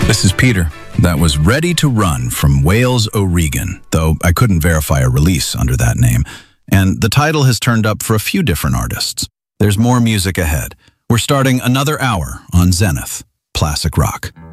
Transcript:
This is Peter. That was Ready to Run from Wales O'Regan, though I couldn't verify a release under that name. And the title has turned up for a few different artists. There's more music ahead. We're starting another hour on Zenith Classic Rock.